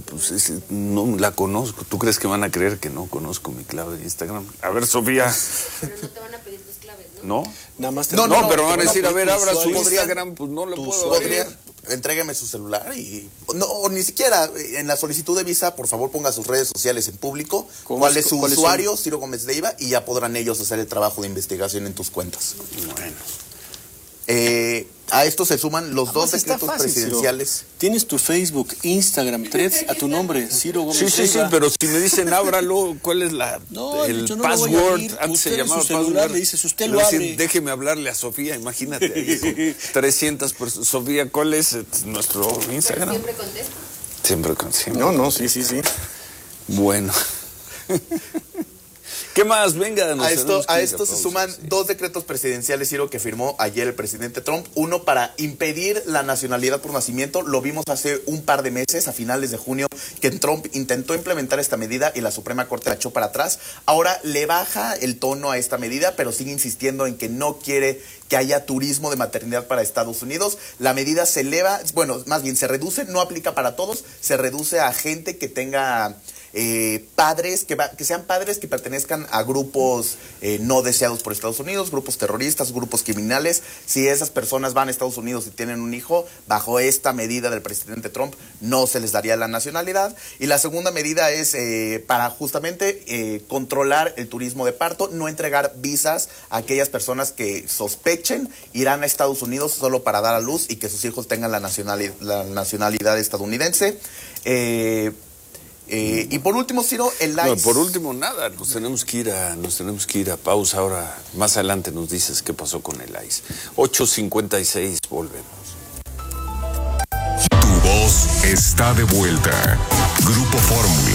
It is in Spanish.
pues no la conozco. ¿Tú crees que van a creer que no conozco mi clave de Instagram? A ver, Sofía. Pero no te van a pedir tus claves, ¿no? ¿No? Nada más No, pero van a decir, a ver, abra su usuario. Instagram, pues no lo puedo abrir. Entrégueme su celular y... No, o ni siquiera en la solicitud de visa, por favor, ponga sus redes sociales en público. ¿Cuál es su usuario? Ciro Gómez Leiva, y ya podrán ellos hacer el trabajo de investigación en tus cuentas. Bueno. A esto se suman los dos decretos presidenciales. Ciro. Tienes tu Facebook, Instagram, Threads a tu nombre, Ciro Gómez Sí, Leiva. pero si me dicen ábralo, ¿cuál es el password? Antes se llamaba su celular, password. le dices, usted Le lo dicen, abre. déjeme hablarle a Sofía, imagínate. Ahí, 300 personas. Sofía, ¿cuál es nuestro Instagram? Siempre contesto. Siempre. No, sí. Bueno. ¿Qué más? Venga, A esto se suman dos decretos presidenciales, Ciro, que firmó ayer el presidente Trump. Uno para impedir la nacionalidad por nacimiento. Lo vimos hace un par de meses, a finales de junio, que Trump intentó implementar esta medida y la Suprema Corte la echó para atrás. Ahora le baja el tono a esta medida, pero sigue insistiendo en que no quiere que haya turismo de maternidad para Estados Unidos. La medida se eleva, bueno, más bien se reduce, no aplica para todos, se reduce a gente que tenga... padres, que sean padres que pertenezcan a grupos no deseados por Estados Unidos, grupos terroristas, grupos criminales. Si esas personas van a Estados Unidos y tienen un hijo, bajo esta medida del presidente Trump no se les daría la nacionalidad. Y la segunda medida es para justamente controlar el turismo de parto, no entregar visas a aquellas personas que sospechen irán a Estados Unidos solo para dar a luz y que sus hijos tengan la nacionalidad estadounidense. Y por último, Ciro, el ICE... No, por último, nada, nos tenemos que ir a pausa. Ahora, más adelante nos dices qué pasó con el ICE. 8:56, volvemos. Tu voz está de vuelta. Grupo Fórmula.